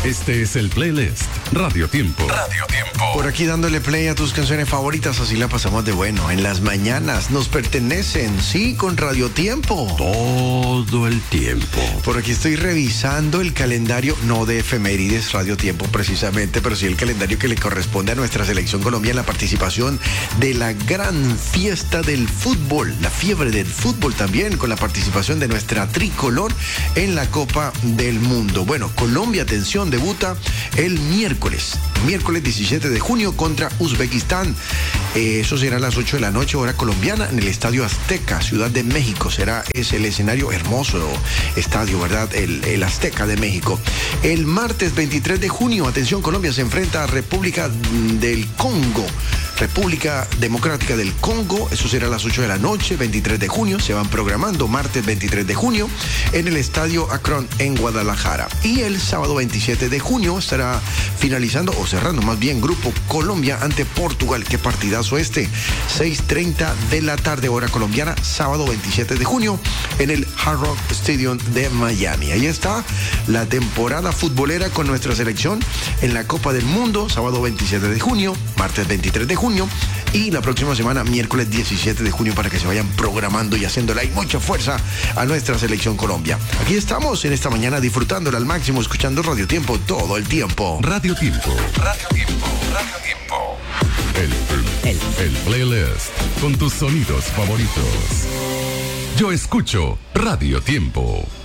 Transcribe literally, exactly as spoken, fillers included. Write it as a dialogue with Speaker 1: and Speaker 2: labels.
Speaker 1: Este es el playlist Radio Tiempo. Radio Tiempo.
Speaker 2: Por aquí dándole play a tus canciones favoritas, así la pasamos de bueno. En las mañanas nos pertenecen, sí, con Radio Tiempo.
Speaker 1: Todo el tiempo.
Speaker 2: Por aquí estoy revisando el calendario, no de efemérides Radio Tiempo precisamente, pero sí el calendario que le corresponde a nuestra selección Colombia en la participación de la gran fiesta del fútbol, la fiebre del fútbol también, con la participación de nuestra tricolor en la Copa del Mundo. Bueno, Colombia, atención, debuta el miércoles, miércoles diecisiete de junio contra Uzbekistán. Eh, eso será a las ocho de la noche, hora colombiana, en el Estadio Azteca, Ciudad de México. Será, es el escenario hermoso, estadio, ¿verdad? El, el Azteca de México. El martes veintitrés de junio, atención, Colombia se enfrenta a República del Congo. República Democrática del Congo, eso será a las ocho de la noche, veintitrés de junio, se van programando, martes veintitrés de junio, en el Estadio Akron en Guadalajara. Y el sábado veintisiete de junio estará finalizando, o cerrando más bien, Grupo Colombia ante Portugal. Qué partidazo este, seis treinta de la tarde, hora colombiana, sábado veintisiete de junio, en el Hard Rock Stadium de Miami. Ahí está la temporada futbolera con nuestra selección en la Copa del Mundo, sábado veintisiete de junio, martes veintitrés de junio, y la próxima semana, miércoles diecisiete de junio, para que se vayan programando y haciéndole ahí mucha fuerza a nuestra selección Colombia. Aquí estamos en esta mañana disfrutándola al máximo, escuchando Radio Tiempo todo el tiempo.
Speaker 1: Radio Tiempo. Radio Tiempo. Radio Tiempo. El, el, el, el playlist con tus sonidos favoritos. Yo escucho Radio Tiempo.